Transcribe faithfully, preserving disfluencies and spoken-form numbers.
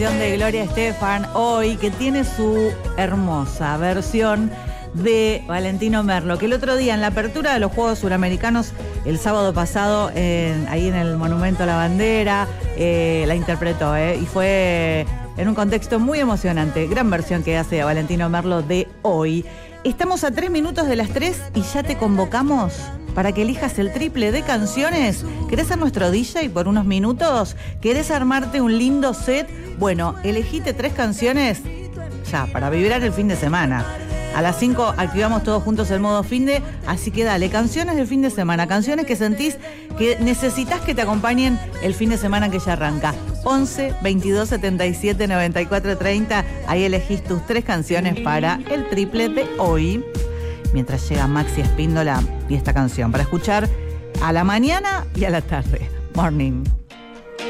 De Gloria Estefan hoy, que tiene su hermosa versión de Valentino Merlo, que el otro día en la apertura de los Juegos Suramericanos el sábado pasado en, ahí en el Monumento a la Bandera eh, la interpretó eh, y fue en un contexto muy emocionante. Gran versión que hace Valentino Merlo de Hoy. Estamos a tres minutos de las tres y ya te convocamos para que elijas el triple de canciones. ¿Querés ser nuestro D J por unos minutos? ¿Querés armarte un lindo set? Bueno, elegite tres canciones ya para vibrar el fin de semana. A las cinco activamos todos juntos el modo fin de, así que dale, canciones del fin de semana, canciones que sentís que necesitas que te acompañen el fin de semana que ya arranca. once, veintidós, setenta y siete, noventa y cuatro, treinta, ahí elegís tus tres canciones para el triple de hoy. Mientras llega Maxi Espíndola y esta canción para escuchar a la mañana y a la tarde. Morning.